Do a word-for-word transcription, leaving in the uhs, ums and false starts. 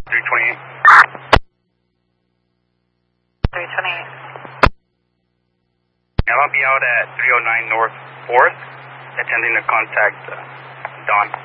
three twenty-eight. three twenty-eight. I'll be out at three oh nine North fourth, attempting to contact uh, Don.